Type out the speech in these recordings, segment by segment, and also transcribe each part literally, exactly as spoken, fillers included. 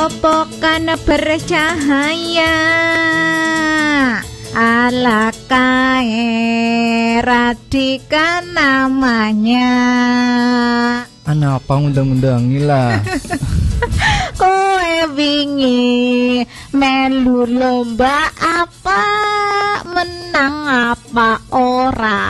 opo kan bercahaya ala kae Radika namanya. Ana apa ngundang-undangi lah. Koe wingi melu lomba apa, menang apa ora?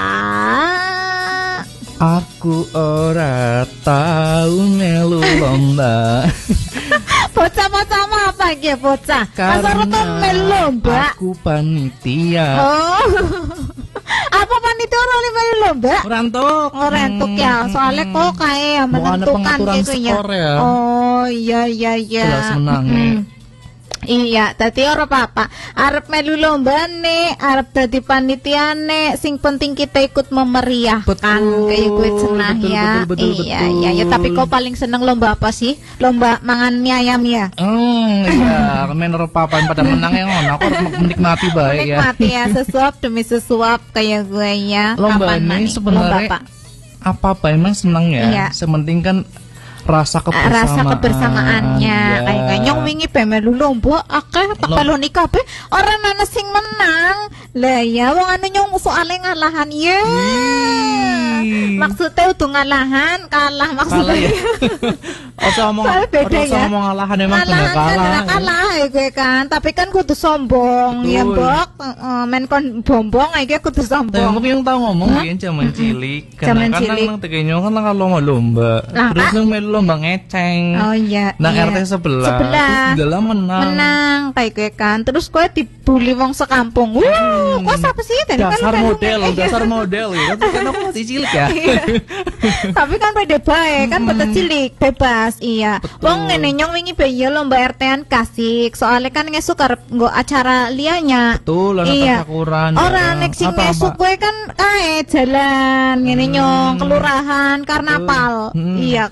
Aku ora tahu melu lomba. Bocah macam apa ya bocah? Karena melu lomba. Aku panitia. Oh. Apa panitia ora melu lomba? Ora entuk. Ora entuk ya, soalnya kok kayak menentukan gitu ya. ya. Oh iya iya iya. Jelas menang. Mm. Iya, tadi ora apa-apa. Arep melu lomba nih, arep dadi panitia nih. Sing penting kita ikut memeriahkan kayak gue senang ya. Betul, betul, iya, betul. iya, ya. Tapi kok paling seneng lomba apa sih? Lomba mangan mie ayam ya. Hmm, iya, men ora papan pada menang ya ngono. Aku harus menikmati baik ya. Menikmati ya, sesuap demi sesuap kayak gue ya. Lomba Kapan ini nih? sebenarnya Lomba apa? apa-apa emang seneng ya. Iya. Sementing kan rasa kebersamaan. Rasa kebersamaannya ya. kayak kanyong wingi pe melu lomba akeh pakaloni kabeh ora ana sing menang. Lah ya wong anu nyong soalé ngalahan ya. Maksudnya udah ngalahan kalah maksudnya. Kalah ya. Ojo ngomong beda ojo ya. ngomong ngalahan emang bener Ngalahan kan kalah. ora kalah ya gue kan, tapi kan kudu sombong ya, Betul. Mbok. Heeh, men kon bombong iki kudu Tapi sombong. aku yang tahu ngomong biyen zaman cilik. Zaman Karena kan cilik. nang tegenyo kan nang kalau lomba. Lah, Terus Pak. nang melu lomba ngeceng. Oh iya. Nang iya. R T sebelah. Sebelah. Terus dalam menang. Menang kayak gue kan. Terus gue dibully wong sekampung. Wuh, kok siapa sih tadi kan Dasar lu model, kan- dasar model ya. Kan aku masih cilik ya. Iya. Tapi kan pada baik kan pada cilik bebas iya. Betul. Wong ngene nyong wingi bayi lomba R T-an kasih. Soalnya kan ngesuk arep nggo acara lianya. Betul, ana Iya. tasakuran. Ora nek sing ngesuk kowe kan kae jalan ngene nyong kelurahan karnapal. Hmm. Iya